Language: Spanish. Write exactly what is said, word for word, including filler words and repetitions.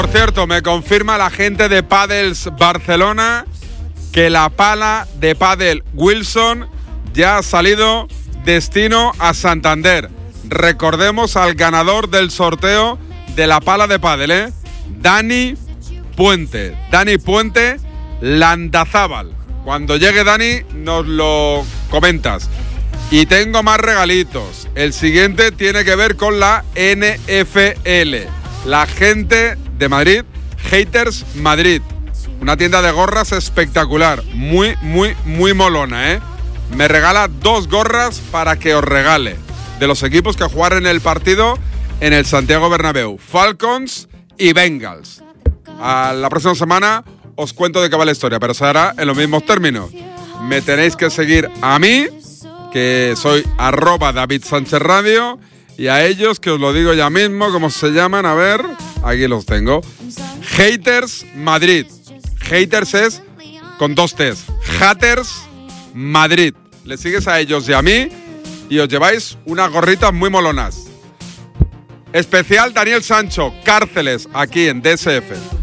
Por cierto, me confirma la gente de Padels Barcelona que la pala de pádel Wilson ya ha salido destino a Santander. Recordemos al ganador del sorteo de la pala de pádel, ¿eh? Dani Puente. Dani Puente, Landazábal. Cuando llegue Dani nos lo comentas. Y tengo más regalitos. El siguiente tiene que ver con la N F L. La gente de Madrid, Haters Madrid. Una tienda de gorras espectacular. Muy, muy, muy molona, ¿eh? Me regala dos gorras para que os regale. De los equipos que jugaron el partido en el Santiago Bernabéu. Falcons y Bengals. A la próxima semana os cuento de qué va la historia, pero se hará en los mismos términos. Me tenéis que seguir a mí, que soy arroba David Sánchez Radio, y a ellos, que os lo digo ya mismo, ¿cómo se llaman? A ver, aquí los tengo. Haters Madrid. Haters es con dos T's. Haters Madrid. Le sigues a ellos y a mí y os lleváis unas gorritas muy molonas. Especial Daniel Sancho, Cárceles, aquí en D S F.